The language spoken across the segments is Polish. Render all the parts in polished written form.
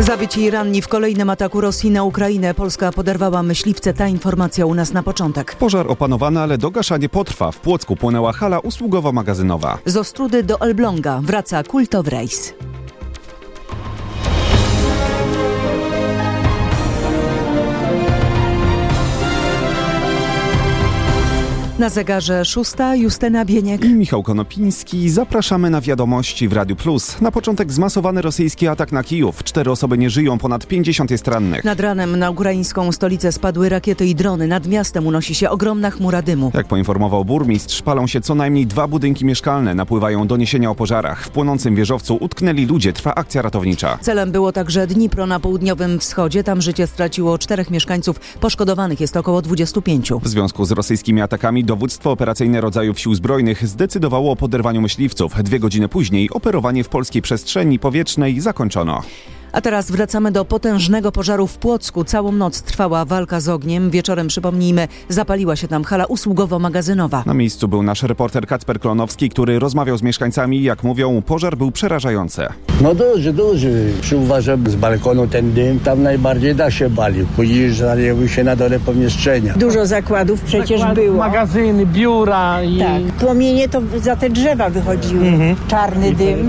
Zabici i ranni w kolejnym ataku Rosji na Ukrainę. Polska poderwała myśliwce. Ta informacja u nas na początek. Pożar opanowany, ale dogaszanie potrwa. W Płocku płonęła hala usługowo-magazynowa. Z Ostródy do Elbląga wraca kultowy rejs. Na zegarze 6, Justyna Bieniek i Michał Konopiński. Zapraszamy na wiadomości w Radiu Plus. Na początek zmasowany rosyjski atak na Kijów. 4 osoby nie żyją, ponad 50 jest rannych. Nad ranem na ukraińską stolicę spadły rakiety i drony. Nad miastem unosi się ogromna chmura dymu. Jak poinformował burmistrz, palą się co najmniej 2 budynki mieszkalne. Napływają doniesienia o pożarach. W płonącym wieżowcu utknęli ludzie. Trwa akcja ratownicza. Celem było także Dnipro na południowym wschodzie. Tam życie straciło 4 mieszkańców. Poszkodowanych jest około 25. W związku z rosyjskimi atakami Dowództwo Operacyjne Rodzajów Sił Zbrojnych zdecydowało o poderwaniu myśliwców. 2 godziny później operowanie w polskiej przestrzeni powietrznej zakończono. A teraz wracamy do potężnego pożaru w Płocku. Całą noc trwała walka z ogniem. Wieczorem, przypomnijmy, zapaliła się tam hala usługowo-magazynowa. Na miejscu był nasz reporter Kacper Klonowski, który rozmawiał z mieszkańcami. Jak mówią, pożar był przerażający. No duży. Przyuważam z balkonu ten dym, tam najbardziej da się balił. Później zajęły się na dole pomieszczenia. Dużo zakładów przecież było. Magazyny, biura i... Tak. Płomienie to za te drzewa wychodziły. Czarny dym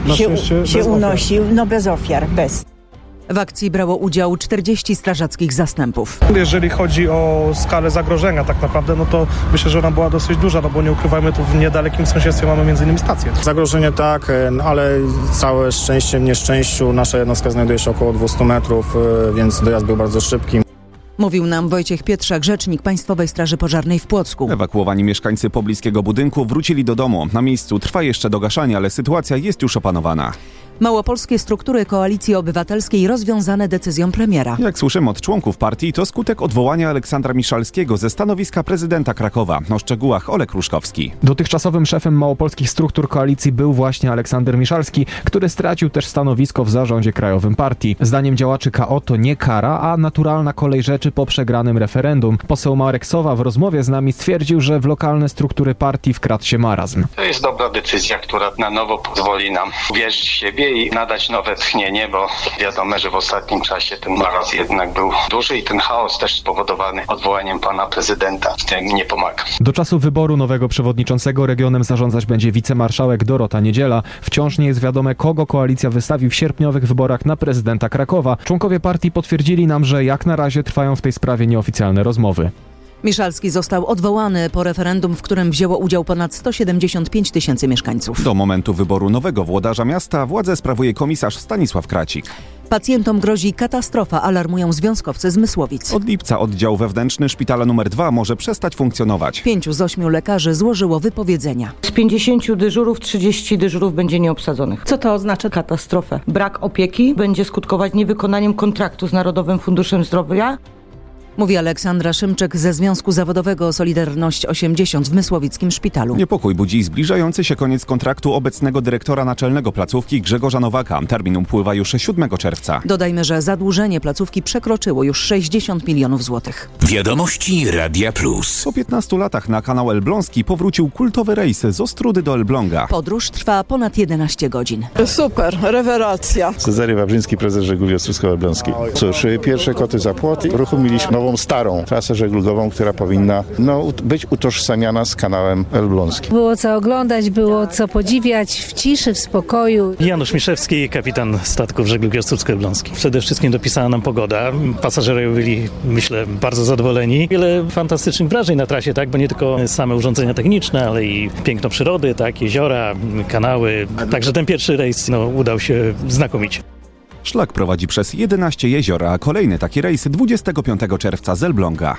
się unosił, bez ofiar, bez. W akcji brało udział 40 strażackich zastępów. Jeżeli chodzi o skalę zagrożenia tak naprawdę, no to myślę, że ona była dosyć duża, no bo nie ukrywajmy, tu w niedalekim sąsiedztwie mamy m.in. stację. Zagrożenie tak, ale całe szczęście w nieszczęściu nasza jednostka znajduje się około 200 metrów, więc dojazd był bardzo szybki. Mówił nam Wojciech Pietrzak, rzecznik Państwowej Straży Pożarnej w Płocku. Ewakuowani mieszkańcy pobliskiego budynku wrócili do domu. Na miejscu trwa jeszcze dogaszanie, ale sytuacja jest już opanowana. Małopolskie struktury Koalicji Obywatelskiej rozwiązane decyzją premiera. Jak słyszymy od członków partii, to skutek odwołania Aleksandra Miszalskiego ze stanowiska prezydenta Krakowa. O szczegółach Olek Ruszkowski. Dotychczasowym szefem małopolskich struktur koalicji był właśnie Aleksander Miszalski, który stracił też stanowisko w zarządzie krajowym partii. Zdaniem działaczy KO to nie kara, a naturalna kolej rzeczy po przegranym referendum. Poseł Marek Sowa w rozmowie z nami stwierdził, że w lokalne struktury partii wkradł się marazm. To jest dobra decyzja, która na nowo pozwoli nam wierzyć w siebie i nadać nowe tchnienie, bo wiadomo, że w ostatnim czasie ten marazm jednak był duży i ten chaos też spowodowany odwołaniem pana prezydenta w tym nie pomaga. Do czasu wyboru nowego przewodniczącego regionem zarządzać będzie wicemarszałek Dorota Niedziela. Wciąż nie jest wiadome, kogo koalicja wystawi w sierpniowych wyborach na prezydenta Krakowa. Członkowie partii potwierdzili nam, że jak na razie trwają w tej sprawie nieoficjalne rozmowy. Miszalski został odwołany po referendum, w którym wzięło udział ponad 175 000 mieszkańców. Do momentu wyboru nowego włodarza miasta władzę sprawuje komisarz Stanisław Kracik. Pacjentom grozi katastrofa, alarmują związkowcy z Mysłowic. Od lipca oddział wewnętrzny szpitala nr 2 może przestać funkcjonować. 5 z 8 lekarzy złożyło wypowiedzenia. Z 50 dyżurów 30 dyżurów będzie nieobsadzonych. Co to oznacza? Katastrofę. Brak opieki będzie skutkować niewykonaniem kontraktu z Narodowym Funduszem Zdrowia. Mówi Aleksandra Szymczyk ze Związku Zawodowego Solidarność 80 w Mysłowickim Szpitalu. Niepokój budzi zbliżający się koniec kontraktu obecnego dyrektora naczelnego placówki Grzegorza Nowaka. Termin upływa już 7 czerwca. Dodajmy, że zadłużenie placówki przekroczyło już 60 milionów złotych. Wiadomości Radia Plus. Po 15 latach na kanał elbląski powrócił kultowy rejs z Ostródy do Elbląga. Podróż trwa ponad 11 godzin. Super, rewelacja. Cezary Wawrzyński, prezes żeglugi Ostrówsko-Elbląskiej. Cóż, pierwsze koty za płot i uruchomiliśmy nową starą trasę żeglugową, która powinna być utożsamiana z kanałem elbląskim. Było co oglądać, było co podziwiać w ciszy, w spokoju. Janusz Miszewski, kapitan statków żeglugi Ostrówko-Elbląskiej. Przede wszystkim dopisała nam pogoda. Pasażerowie byli, myślę, bardzo zadowoleni. Wiele fantastycznych wrażeń na trasie, tak, bo nie tylko same urządzenia techniczne, ale i piękno przyrody, tak, jeziora, kanały. Także ten pierwszy rejs udał się znakomicie. Szlak prowadzi przez 11 jezior, a kolejny taki rejs 25 czerwca z Elbląga.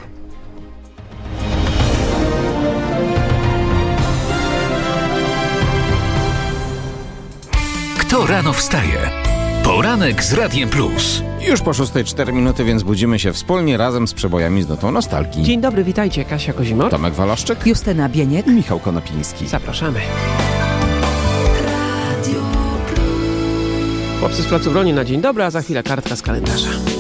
Kto rano wstaje? Poranek z Radiem Plus. Już po 6:04 minuty, więc budzimy się wspólnie razem z przebojami z notą nostalgii. Dzień dobry, witajcie. Kasia Kozimok, Tomek Walaszczyk, Justyna Bieniek i Michał Konopiński. Zapraszamy. Chłopcy z placu broni na dzień dobry, a za chwilę kartka z kalendarza.